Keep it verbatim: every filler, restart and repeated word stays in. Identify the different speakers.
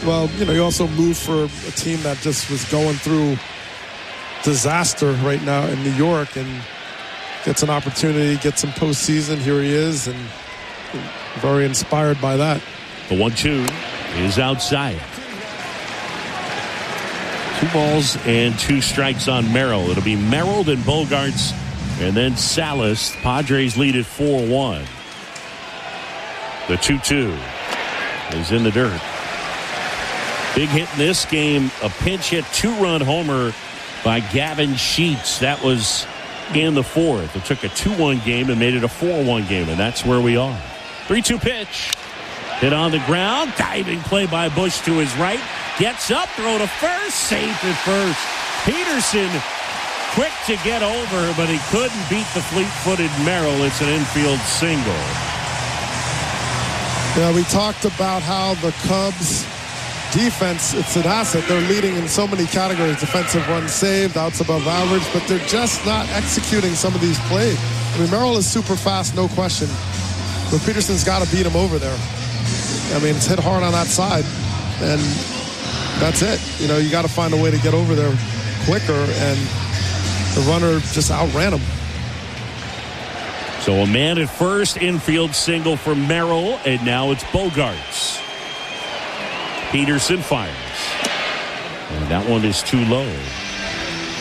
Speaker 1: Well, you know, you also move for a team that just was going through disaster right now in New York and gets an opportunity, gets some postseason. Here he is, and very inspired by that.
Speaker 2: The one two is outside. Two balls and two strikes on Merrill. It'll be Merrill, then Bogaerts, and then Salas. Padres lead at four one. The two two is in the dirt. Big hit in this game, a pinch hit, two-run homer by Gavin Sheets. That was in the fourth. It took a two one game and made it a four one game, and that's where we are. three two pitch. Hit on the ground. Diving play by Bush to his right. Gets up, throw to first. Safe at first. Peterson quick to get over, but he couldn't beat the fleet-footed Merrill. It's an infield single.
Speaker 1: Yeah, we talked about how the Cubs defense, it's an asset. They're leading in so many categories. Defensive runs saved, outs above average, but they're just not executing some of these plays. I mean, Merrill is super fast, no question. But Peterson's got to beat him over there. I mean, it's hit hard on that side, and that's it. You know, you got to find a way to get over there quicker, and the runner just outran him.
Speaker 2: So a man at first, infield single for Merrill, and now it's Bogaerts. Peterson fires. And that one is too low.